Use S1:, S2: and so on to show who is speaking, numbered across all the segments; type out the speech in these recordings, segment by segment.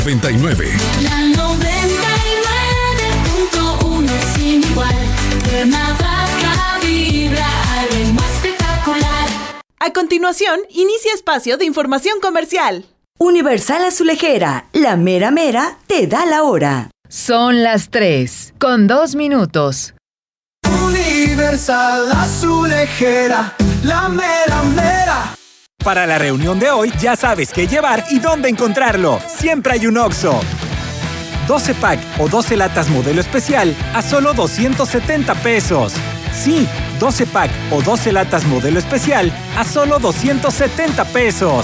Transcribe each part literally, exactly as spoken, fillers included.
S1: noventa y nueve.
S2: La noventa y nueve punto uno sin igual. Cuernavaca vibra al ritmo espectacular.
S3: A continuación, inicia espacio de información comercial.
S4: Universal Azulejera, la mera mera te da la hora.
S5: Son las tres, con dos minutos.
S6: Universal Azulejera, la mera mera.
S7: Para la reunión de hoy ya sabes qué llevar y dónde encontrarlo. Siempre hay un Oxxo. doce pack o doce latas modelo especial a solo doscientos setenta pesos. Sí, doce pack o doce latas modelo especial a solo doscientos setenta pesos.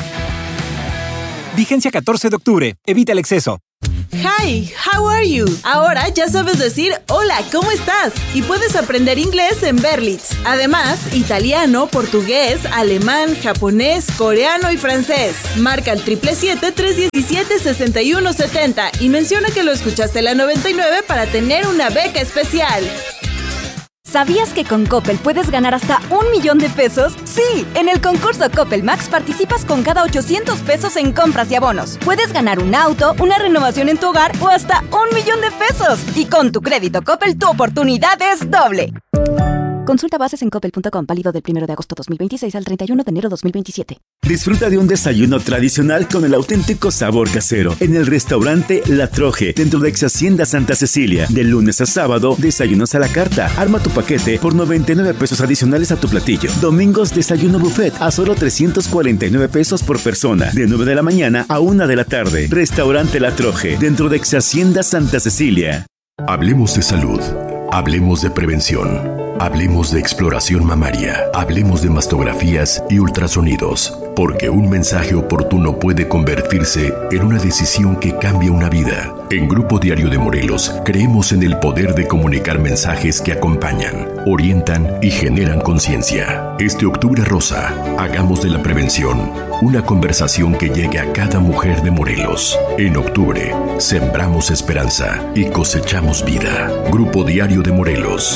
S7: Vigencia catorce de octubre. Evita el exceso.
S3: Hi, how are you? Ahora ya sabes decir hola, ¿cómo estás? Y puedes aprender inglés en Berlitz. Además, italiano, portugués, alemán, japonés, coreano y francés. Marca el siete siete siete, tres uno siete, seis uno siete cero y menciona que lo escuchaste en la noventa y nueve para tener una beca especial.
S8: ¿Sabías que con Coppel puedes ganar hasta un millón de pesos? ¡Sí! En el concurso Coppel Max participas con cada ochocientos pesos en compras y abonos. Puedes ganar un auto, una renovación en tu hogar o hasta un millón de pesos. Y con tu crédito Coppel, tu oportunidad es doble. Consulta bases en coppel punto com, válido del primero de agosto dos mil veintiséis al treinta y uno de enero dos mil veintisiete.
S9: Disfruta de un desayuno tradicional con el auténtico sabor casero en el restaurante La Troje, dentro de Ex Hacienda Santa Cecilia. De lunes a sábado, desayunos a la carta. Arma tu paquete por noventa y nueve pesos adicionales a tu platillo. Domingos, desayuno buffet a solo trescientos cuarenta y nueve pesos por persona. De nueve de la mañana a una de la tarde. Restaurante La Troje, dentro de Ex Hacienda Santa Cecilia.
S10: Hablemos de salud. Hablemos de prevención. Hablemos de exploración mamaria. Hablemos de mastografías y ultrasonidos. Porque un mensaje oportuno puede convertirse en una decisión que cambia una vida. En Grupo Diario de Morelos creemos en el poder de comunicar mensajes que acompañan, orientan y generan conciencia. Este octubre rosa, hagamos de la prevención una conversación que llegue a cada mujer de Morelos. En octubre, sembramos esperanza y cosechamos vida. Grupo Diario de Morelos.